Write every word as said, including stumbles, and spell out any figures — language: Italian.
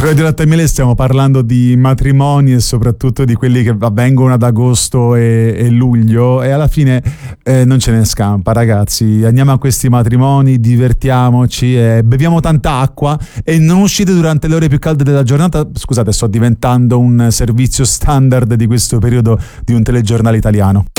Radio Latte e Miele stiamo parlando di matrimoni e soprattutto di quelli che avvengono ad agosto e, e luglio, e alla fine eh, non ce ne scampa, ragazzi. Andiamo a questi matrimoni, divertiamoci e beviamo tanta acqua e non uscite durante le ore più calde della giornata. Scusate, sto diventando un servizio standard di questo periodo di un telegiornale italiano.